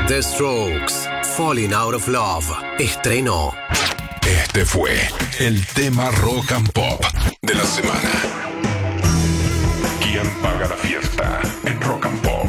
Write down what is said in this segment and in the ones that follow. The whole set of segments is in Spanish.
The Strokes, Falling Out of Love, estreno. Este fue el tema Rock and Pop de la semana. ¿Quién paga la fiesta en Rock and Pop?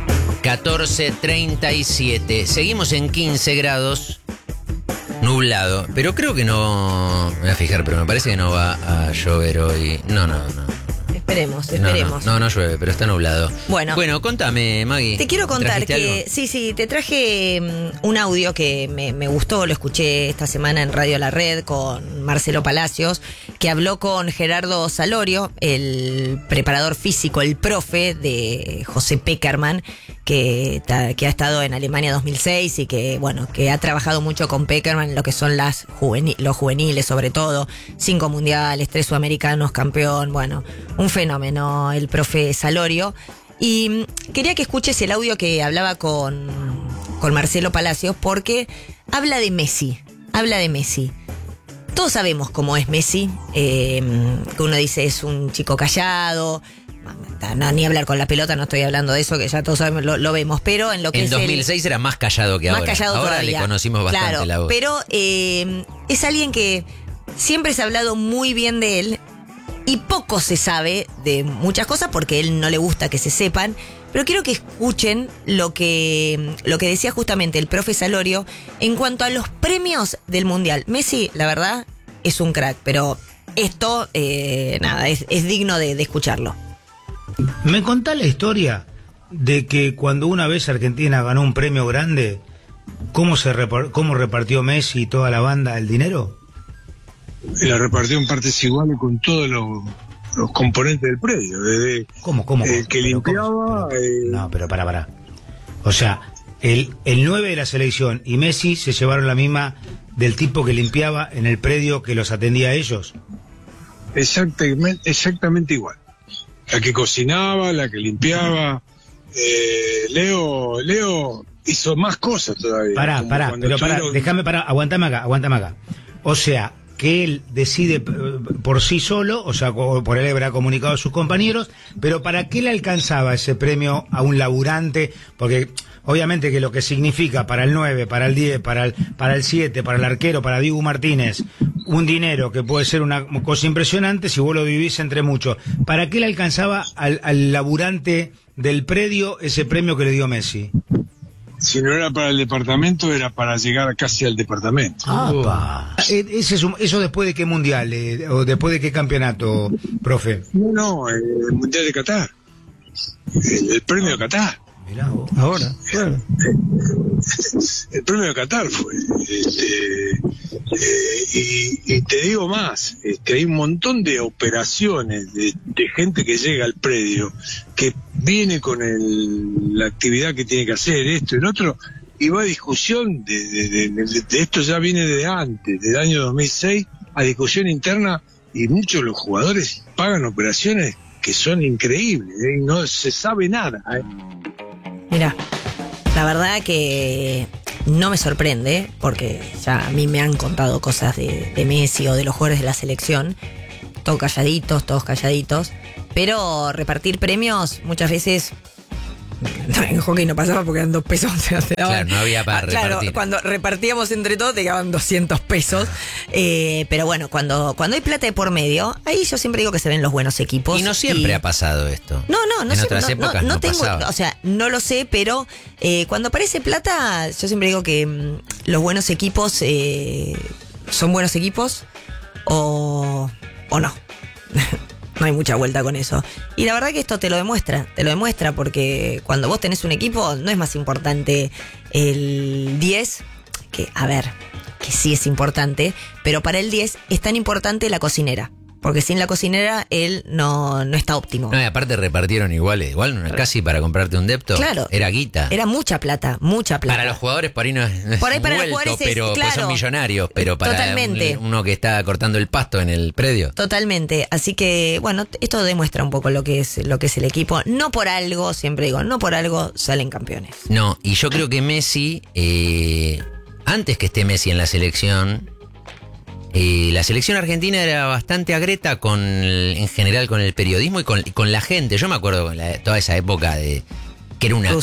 14:37. Seguimos en 15 grados. Nublado. Pero creo que no... Me voy a fijar, pero me parece que no va a llover hoy. No. Esperemos. No llueve, pero está nublado. Bueno, contame, Maggie. Te quiero contar que... algo? Sí, te traje un audio que me gustó, lo escuché esta semana en Radio La Red con Marcelo Palacios, que habló con Gerardo Salorio, el preparador físico, el profe de José Pekerman, que ha estado en Alemania 2006 y que ha trabajado mucho con Pekerman en lo que son los juveniles, sobre todo 5 mundiales, 3 sudamericanos, campeón, un fenómeno el profe Salorio. Y quería que escuches el audio que hablaba con Marcelo Palacios, porque habla de Messi. Todos sabemos cómo es Messi, que uno dice es un chico callado. No, ni hablar con la pelota, no estoy hablando de eso, que ya todos sabemos, lo vemos, pero en lo que en es 2006 era más callado que ahora. Ahora todavía. Le conocimos bastante, claro, la voz. Pero es alguien que siempre se ha hablado muy bien de él y poco se sabe de muchas cosas porque a él no le gusta que se sepan. Pero quiero que escuchen lo que decía justamente el profe Salorio en cuanto a los premios del Mundial. Messi, la verdad, es un crack, pero esto, es digno de escucharlo. ¿Me contás la historia de que cuando una vez Argentina ganó un premio grande, cómo repartió Messi y toda la banda el dinero? La repartió en partes iguales con todos los componentes del predio, desde ¿Cómo? el que limpiaba... No, pero pará. O sea, el 9 de la selección y Messi se llevaron la misma del tipo que limpiaba en el predio que los atendía a ellos. Exactamente igual. La que cocinaba, la que limpiaba. Leo hizo más cosas todavía. Pará, déjame parar, aguantame acá. O sea, que él decide por sí solo, o sea, por él habrá comunicado a sus compañeros, pero ¿para qué le alcanzaba ese premio a un laburante? Porque obviamente que lo que significa para el 9, para el 10, para el 7, para el arquero, para Dibu Martínez, un dinero que puede ser una cosa impresionante si vos lo vivís entre muchos. ¿Para qué le alcanzaba al laburante del predio ese premio que le dio Messi? Si no era para el departamento, era para llegar casi al departamento. ¿Eso después de qué mundial? ¿O después de qué campeonato, profe? No, el mundial de Qatar. El premio de Qatar. Mirá vos. Ahora, claro. El premio de Qatar fue. Y te digo más, hay un montón de operaciones de gente que llega al predio, que viene con la actividad que tiene que hacer, esto y el otro, y va a discusión de esto, ya viene de antes, del año 2006, a discusión interna, y muchos de los jugadores pagan operaciones que son increíbles, y no se sabe nada. Mira, la verdad que no me sorprende, porque ya a mí me han contado cosas de Messi o de los jugadores de la selección, todos calladitos, pero repartir premios muchas veces... En hockey no pasaba porque eran 2 pesos. Claro, no había para repartir. Claro, cuando repartíamos entre todos te quedaban 200 pesos. Pero bueno, cuando hay plata de por medio, ahí yo siempre digo que se ven los buenos equipos. Y no siempre ha pasado esto. No en otras épocas no tengo, pasaba. o sea, no lo sé, pero cuando aparece plata, yo siempre digo que los buenos equipos son buenos equipos o no. No hay mucha vuelta con eso. Y la verdad que esto te lo demuestra, porque cuando vos tenés un equipo no es más importante el 10, que sí es importante, pero para el 10 es tan importante la cocinera. Porque sin la cocinera él no está óptimo. No, y aparte repartieron igual casi para comprarte un depto. Claro. Era guita. Era mucha plata. Para los jugadores por ahí no es por ahí para vuelto, los jugadores pero claro, pues son millonarios, pero para totalmente. Uno que está cortando el pasto en el predio. Totalmente. Así que, bueno, esto demuestra un poco lo que es el equipo. No por algo, siempre digo, no por algo salen campeones. No, y yo creo que Messi, antes que esté Messi en la selección, la selección argentina era bastante agreta en general con el periodismo y con la gente. Yo me acuerdo toda esa época de que era una Rusia.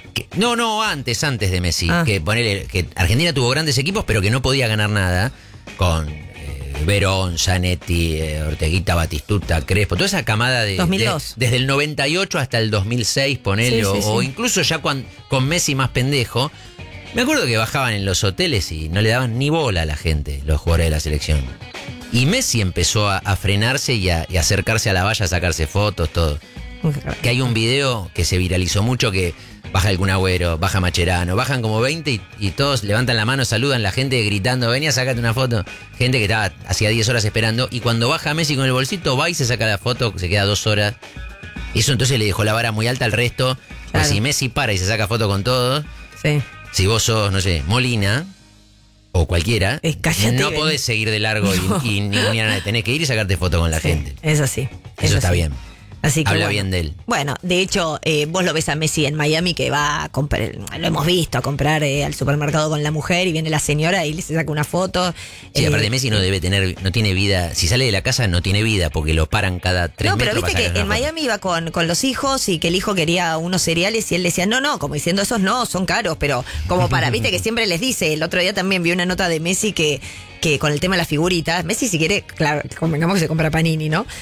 No, antes de Messi. Ah. Que ponele, que Argentina tuvo grandes equipos, pero que no podía ganar nada. Con Verón, Zanetti, Orteguita, Batistuta, Crespo, toda esa camada de 2002. desde el 98 hasta el 2006, ponele, Sí, sí, o sí. incluso ya con Messi más pendejo. Me acuerdo que bajaban en los hoteles y no le daban ni bola a la gente, los jugadores de la selección. Y Messi empezó a frenarse y a acercarse a la valla, a sacarse fotos, todo. Que hay un video que se viralizó mucho que baja el Kun Agüero, baja Mascherano, bajan como 20 y todos levantan la mano, saludan, la gente gritando, venía, sacate una foto. Gente que estaba hacía 10 horas esperando y cuando baja Messi con el bolsito va y se saca la foto, se queda 2 horas. Eso entonces le dejó la vara muy alta al resto. Pues Claro. si Messi para y se saca foto con todos, Sí. si vos sos, no sé, Molina o cualquiera, Cállate, no ven. podés seguir de largo y ni a nadie. Tenés que ir y sacarte foto con la gente. Es así. Eso está bien. Así que Habla bueno. bien de él. Bueno, de hecho, vos lo ves a Messi en Miami que va a comprar, lo hemos visto, a comprar al supermercado con la mujer y viene la señora y le se saca una foto. Sí, aparte Messi no tiene vida. Si sale de la casa no tiene vida porque lo paran cada 3 No, pero metros. viste para que sacarle en una foto. Miami iba con los hijos y que el hijo quería unos cereales y él decía, no, como diciendo, esos no, son caros, pero como para, viste que siempre les dice, el otro día también vi una nota de Messi que con el tema de las figuritas, Messi si quiere, claro, convengamos que se compra Panini, ¿no?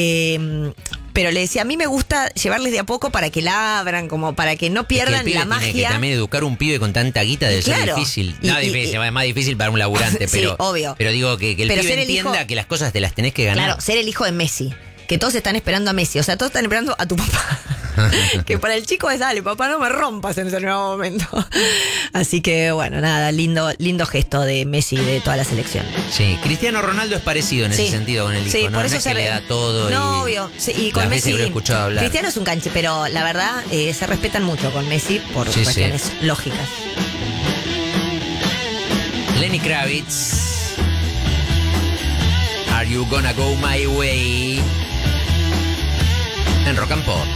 Pero le decía, a mí me gusta llevarles de a poco para que la abran, como para que no Es que el pierdan pibe la tiene que magia. también educar un pibe con tanta guita debe ser Claro. difícil. Y- No, difícil, es más difícil para un laburante, Sí, pero, obvio. pero digo que el Pero pibe ser el hijo- entienda que las cosas te las tenés que ganar. Claro, ser el hijo de Messi. Que todos están esperando a Messi. O sea, todos están esperando a tu papá. Que para el chico es, dale, papá, no me rompas en ese nuevo momento. Así que, bueno, nada, lindo gesto de Messi y de toda la selección. Sí, Cristiano Ronaldo es parecido en Sí. ese sentido con el hijo, Sí, ¿no? por No eso es que le da todo. No, y obvio. Sí, y con las veces Messi. que lo he escuchado hablar. Cristiano es un canche, pero la verdad se respetan mucho con Messi por Sí, sí. cuestiones lógicas. Lenny Kravitz. Are you gonna go my way? En Rock and Pop.